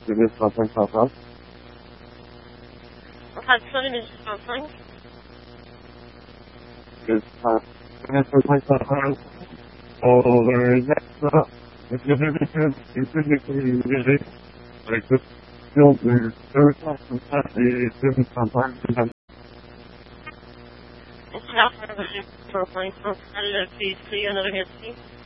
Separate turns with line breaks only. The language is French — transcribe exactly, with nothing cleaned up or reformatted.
deux mille trente-cinq cent trente.
On traduit ça, les mille trente-cinq.
deux mille trente-cinq cent trente. Pour un accident, avec le véhicule, et plus écologisé, avec l'option de deux cent soixante et deux mille trente-cinq.
On traverse le mille trente-cinq central P C, on aurait merci.